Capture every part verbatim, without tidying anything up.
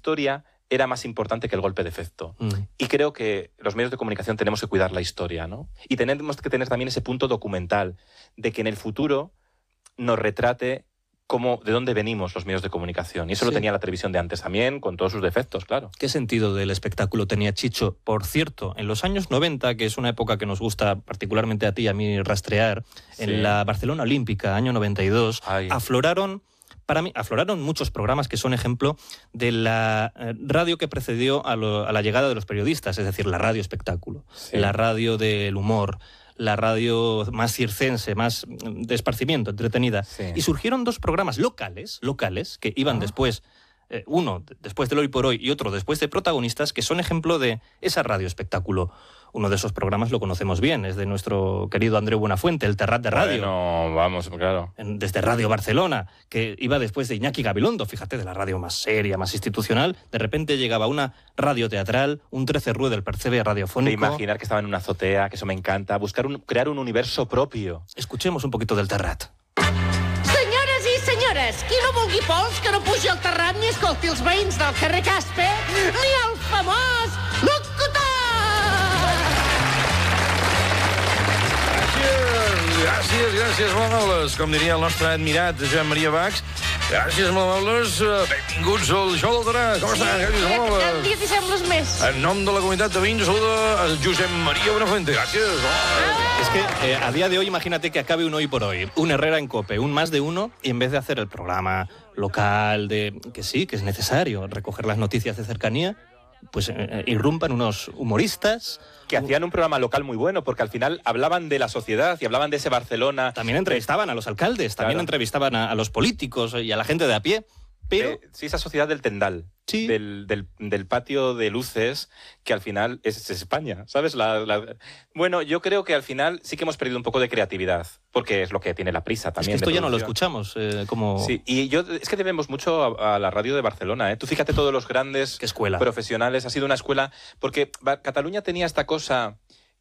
historia era más importante que el golpe de efecto. Mm. Y creo que los medios de comunicación tenemos que cuidar la historia, ¿no? Y tenemos que tener también ese punto documental de que en el futuro nos retrate cómo, de dónde venimos los medios de comunicación. Y eso sí. Lo tenía la televisión de antes también, con todos sus defectos, claro. ¿Qué sentido del espectáculo tenía Chicho? Por cierto, en los años noventa, que es una época que nos gusta particularmente a ti y a mí rastrear, sí. En la Barcelona Olímpica, año noventa y dos, Ay. afloraron... Para mí, afloraron muchos programas que son ejemplo de la radio que precedió a, lo, a la llegada de los periodistas, es decir, la radio espectáculo, sí. La radio del humor, la radio más circense, más de esparcimiento, entretenida. Sí. Y surgieron dos programas locales, locales que iban ah. después, eh, uno después del Hoy por Hoy y otro después de Protagonistas, que son ejemplo de esa radio espectáculo. Uno de esos programas lo conocemos bien, es de nuestro querido Andreu Buenafuente, el Terrat de Radio. Bueno, vamos, claro. Desde Radio Barcelona, que iba después de Iñaki Gabilondo, fíjate, de la radio más seria, más institucional. De repente llegaba una radio teatral, un trece R U E del Percebe radiofónico. De imaginar que estaba en una azotea, que eso me encanta, buscar un, crear un universo propio. Escuchemos un poquito del Terrat. Senyores i senyores, qui no vulgui pols que no pugi al terrat ni escolti els veïns del carrer Caspe, ni el famós locutor! Gràcies, gràcies, molt amables. Com diria el nostre admirat Joan Maria Bachs. Gràcies, molt amables. Benvinguts al Show del Terrat. Com estan? Gràcies, molt amables. Cada dia t'hi sembles més. En nom de la comunitat de Vins, saluda a Josep María Buenafuente. Gràcies. Oh. Es que eh, a día de hoy, imagínate que acabe un Hoy por Hoy, un Herrera en COPE, un Más de Uno, y en vez de hacer el programa local, de que sí, que es necesario recoger las noticias de cercanía, pues eh, irrumpan unos humoristas... Que hacían un programa local muy bueno, porque al final hablaban de la sociedad y hablaban de ese Barcelona. También entrevistaban a los alcaldes, también claro. entrevistaban a, a los políticos y a la gente de a pie. Pero... Eh, sí, esa sociedad del Tendal, sí. del, del, del patio de luces, que al final es, es España, ¿sabes? La, la... Bueno, yo creo que al final sí que hemos perdido un poco de creatividad, porque es lo que tiene la prisa también. Es que esto ya no lo escuchamos. Eh, como... Sí, y yo es que debemos mucho a, a la radio de Barcelona. ¿eh? Tú fíjate todos los grandes ¿Qué escuela? profesionales, ha sido una escuela, porque Cataluña tenía esta cosa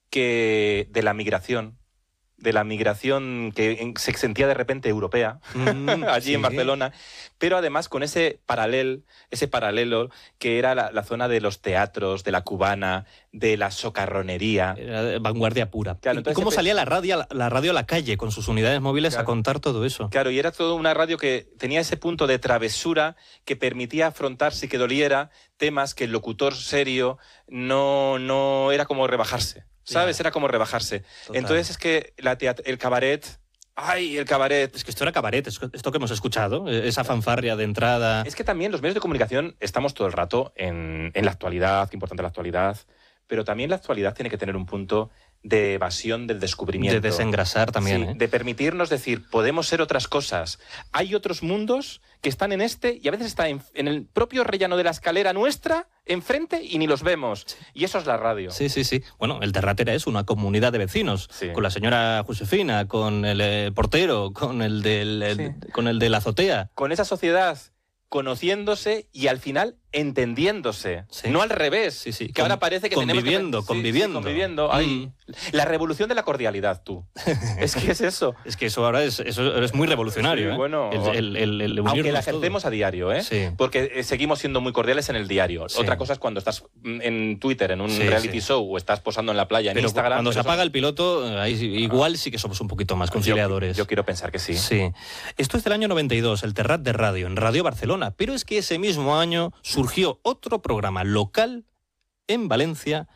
que de la migración, de la migración que se sentía de repente europea, mm, allí sí. en Barcelona, pero además con ese paralelo, ese paralelo que era la, la zona de los teatros, de la cubana, de la socarronería. Era vanguardia pura. Claro, entonces, ¿y cómo salía la radio, la radio a la calle con sus unidades móviles claro. a contar todo eso? Claro, y era toda una radio que tenía ese punto de travesura que permitía afrontar, si que doliera, temas que el locutor serio no, no era como rebajarse. ¿Sabes? Era como rebajarse. Total. Entonces es que la teat- el cabaret... ¡Ay, el cabaret! Es que esto era cabaret, esto que hemos escuchado, esa fanfarria de entrada... Es que también los medios de comunicación estamos todo el rato en, en la actualidad, qué importante la actualidad, pero también la actualidad tiene que tener un punto de evasión del descubrimiento. De desengrasar también, sí, ¿eh? De permitirnos decir, podemos ser otras cosas. Hay otros mundos que están en este y a veces están en, en el propio rellano de la escalera nuestra, enfrente, y ni los vemos. Sí. Y eso es la radio. Sí, sí, sí. Bueno, el Terrat era eso, una comunidad de vecinos. Sí. Con la señora Josefina, con el eh, portero, con el, del, el, sí. con el de la azotea. Con esa sociedad conociéndose y al final entendiéndose, sí. no al revés, sí, sí. que Con, ahora parece que conviviendo, tenemos que... conviviendo, sí, sí, conviviendo. Ay, mm. La revolución de la cordialidad, tú. Es que es eso. Es que eso ahora es, eso es muy revolucionario. Sí, ¿eh? bueno, el, el, el, el aunque la ejercemos todo. a diario, ¿eh? Sí. Porque seguimos siendo muy cordiales en el diario. Sí. Otra cosa es cuando estás en Twitter, en un sí, reality sí. show, o estás posando en la playa, en pero Instagram. Cuando pero se apaga el piloto, ahí igual sí que somos un poquito más conciliadores. Yo, yo quiero pensar que sí. Sí. Esto es del año noventa y dos, el Terrat de Radio, en Radio Barcelona. Pero es que ese mismo año surgió otro programa local en Valencia.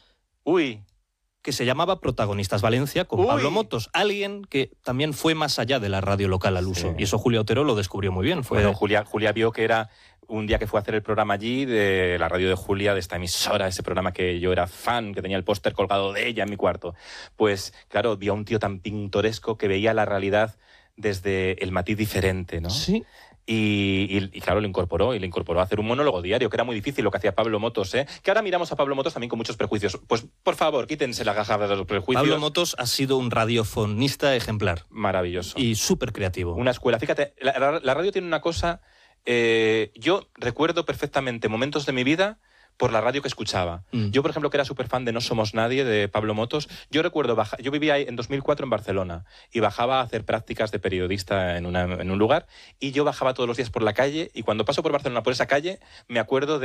Uy. Que se llamaba Protagonistas Valencia, con Uy. Pablo Motos, alguien que también fue más allá de la radio local al uso. Sí. Y eso Julia Otero lo descubrió muy bien. Fue... Bueno, Julia, Julia vio que era un día que fue a hacer el programa allí, de la radio de Julia, de esta emisora, ese programa que yo era fan, que tenía el póster colgado de ella en mi cuarto. Pues, claro, vio a un tío tan pintoresco que veía la realidad desde el matiz diferente, ¿no? Sí. Y, y, y claro, lo incorporó, y le incorporó a hacer un monólogo diario, que era muy difícil lo que hacía Pablo Motos, ¿eh? Que ahora miramos a Pablo Motos también con muchos prejuicios. Pues, por favor, quítense la gaja de los prejuicios. Pablo Motos ha sido un radiofonista ejemplar. Maravilloso. Y súper creativo. Una escuela. Fíjate, la, la radio tiene una cosa... Eh, yo recuerdo perfectamente momentos de mi vida por la radio que escuchaba. Mm. Yo, por ejemplo, que era súper fan de No Somos Nadie, de Pablo Motos, yo recuerdo, baja, yo vivía en dos mil cuatro en Barcelona y bajaba a hacer prácticas de periodista en, una, en un lugar, y yo bajaba todos los días por la calle, y cuando paso por Barcelona por esa calle me acuerdo de